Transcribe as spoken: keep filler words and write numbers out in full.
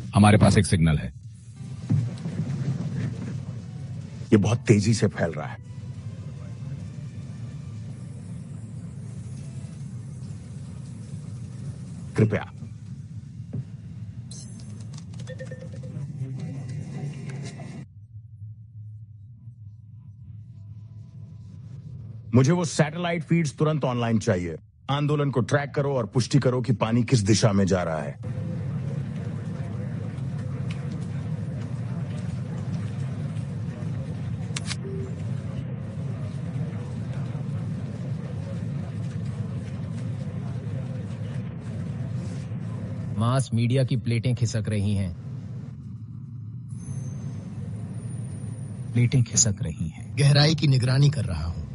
हमारे पास एक सिग्नल है। ये बहुत तेजी से फैल रहा है। कृपया मुझे वो सैटेलाइट फीड्स तुरंत ऑनलाइन चाहिए। आंदोलन को ट्रैक करो और पुष्टि करो कि पानी किस दिशा में जा रहा है। मास मीडिया की प्लेटें खिसक रही हैं। प्लेटें खिसक रही हैं। गहराई की निगरानी कर रहा हूं।